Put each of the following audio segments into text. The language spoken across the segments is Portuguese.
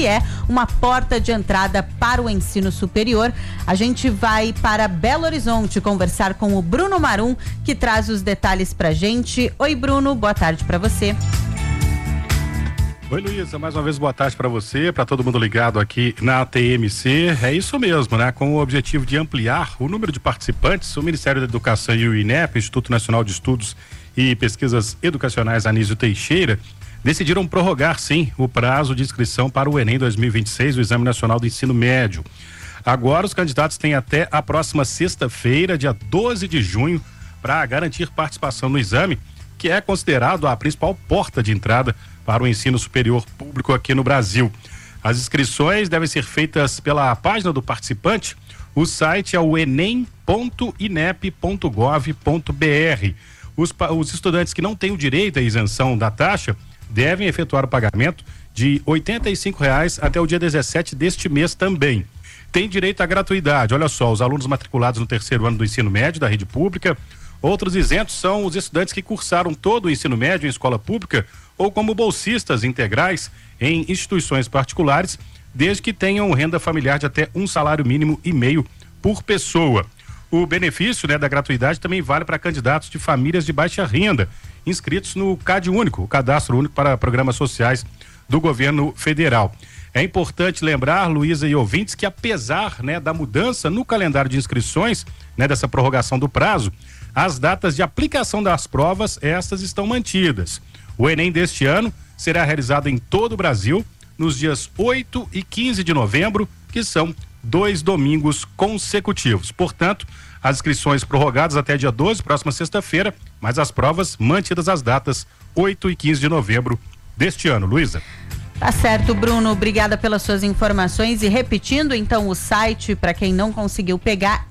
que é uma porta de entrada para o ensino superior. A gente vai para Belo Horizonte conversar com o Bruno Marum, que traz os detalhes pra gente. Oi, Bruno, boa tarde para você. Oi, Luísa, mais uma vez boa tarde para você, para todo mundo ligado aqui na TMC. É isso mesmo, né? Com o objetivo de ampliar o número de participantes, o Ministério da Educação e o INEP, Instituto Nacional de Estudos e Pesquisas Educacionais Anísio Teixeira, decidiram prorrogar, sim, o prazo de inscrição para o Enem 2026, o Exame Nacional do Ensino Médio. Agora, os candidatos têm até a próxima sexta-feira, dia 12 de junho, para garantir participação no exame, que é considerado a principal porta de entrada para o ensino superior público aqui no Brasil. As inscrições devem ser feitas pela página do participante. O site é o enem.inep.gov.br. Os estudantes que não têm o direito à isenção da taxa devem efetuar o pagamento de R$ 85,00 até o dia 17 deste mês também. Tem direito à gratuidade. Olha só, os alunos matriculados no terceiro ano do ensino médio da rede pública. Outros isentos são os estudantes que cursaram todo o ensino médio em escola pública ou como bolsistas integrais em instituições particulares, desde que tenham renda familiar de até um salário mínimo e meio por pessoa. O benefício, da gratuidade também vale para candidatos de famílias de baixa renda, inscritos no CAD Único, o Cadastro Único para Programas Sociais do Governo Federal. É importante lembrar, Luísa e ouvintes, que apesar, da mudança no calendário de inscrições, dessa prorrogação do prazo, as datas de aplicação das provas, estas estão mantidas. O Enem deste ano será realizado em todo o Brasil nos dias 8 e 15 de novembro, que são 2 domingos consecutivos. Portanto, as inscrições prorrogadas até dia 12, próxima sexta-feira, mas as provas mantidas as datas 8 e 15 de novembro deste ano. Luísa. Tá certo, Bruno, obrigada pelas suas informações e repetindo então o site para quem não conseguiu pegar,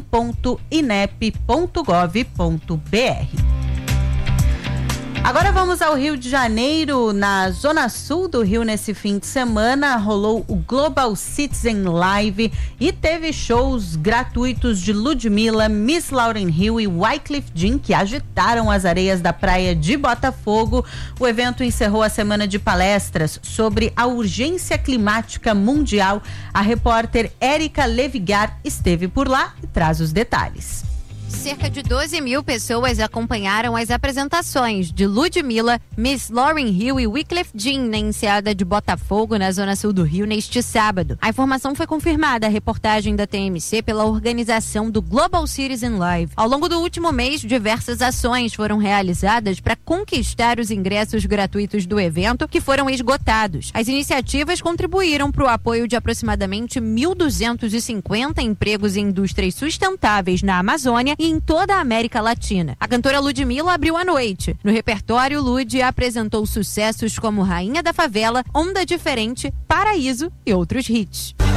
enem.inep.gov.br. Agora vamos ao Rio de Janeiro, na zona sul do Rio. Nesse fim de semana rolou o Global Citizen Live e teve shows gratuitos de Ludmilla, Miss Lauryn Hill e Wyclef Jean, que agitaram as areias da praia de Botafogo. O evento encerrou a semana de palestras sobre a urgência climática mundial. A repórter Érica Levigar esteve por lá e traz os detalhes. Cerca de 12 mil pessoas acompanharam as apresentações de Ludmilla, Miss Lauryn Hill e Wyclef Jean na enseada de Botafogo, na zona sul do Rio, neste sábado. A informação foi confirmada à reportagem da TMC pela organização do Global Citizen Live. Ao longo do último mês, diversas ações foram realizadas para conquistar os ingressos gratuitos do evento, que foram esgotados. As iniciativas contribuíram para o apoio de aproximadamente 1.250 empregos em indústrias sustentáveis na Amazônia e em toda a América Latina. A cantora Ludmilla abriu a noite. No repertório, Lud apresentou sucessos como Rainha da Favela, Onda Diferente, Paraíso e outros hits.